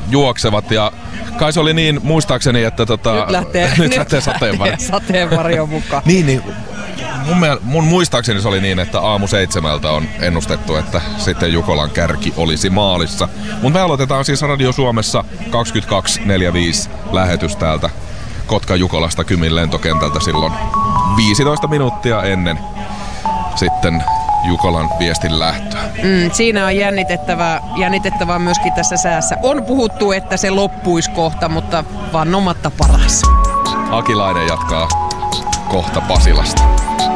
juoksevat ja kai se oli niin muistaakseni, että nyt lähtee sateenvarjo mukaan. niin mun muistaakseni se oli niin, että aamu 7 on ennustettu, että sitten Jukolan kärki olisi maalissa. Mutta me aloitetaan siis Radio Suomessa 22.45 lähetys täältä Kotka-Jukolasta Kymin lentokentältä silloin 15 minuuttia ennen sitten Jukolan viestin lähtöä. Siinä on jännitettävää myöskin tässä säässä. On puhuttu, että se loppuisi kohta, mutta vannomatta paras. Akilainen jatkaa kohta Pasilasta.